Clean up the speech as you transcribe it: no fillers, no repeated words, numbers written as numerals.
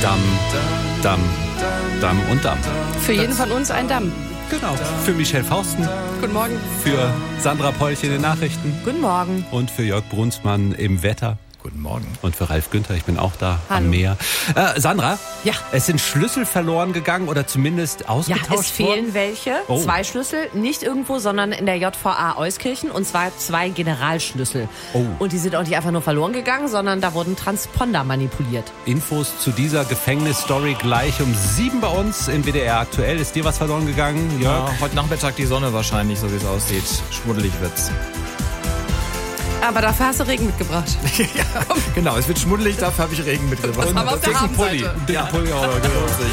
Damm und Damm. Für jeden von uns ein Damm. Genau. Für Michelle Fausten. Guten Morgen. Für Sandra Polch in den Nachrichten. Guten Morgen. Und für Jörg Brunsmann im Wetter. Guten Morgen. Und für Ralf Günther, ich bin auch da Hallo. am Meer. Sandra? Ja. Es sind Schlüssel verloren gegangen oder zumindest ausgetauscht worden? Ja, es fehlen welche. Oh. 2 Schlüssel, nicht irgendwo, sondern in der JVA Euskirchen. Und zwar 2 Generalschlüssel. Oh. Und die sind auch nicht einfach nur verloren gegangen, sondern da wurden Transponder manipuliert. Infos zu dieser Gefängnisstory gleich um 7 bei uns im WDR aktuell. Ist dir was verloren gegangen, Jörg? Ja, heute Nachmittag die Sonne wahrscheinlich, so wie es aussieht. Schmuddelig wird's. Aber dafür hast du Regen mitgebracht. Ja, genau, es wird schmuddelig, dafür habe ich Regen mitgebracht. Aber auf der Dicken Pulli. Habenseite. Dicken Pulli, aber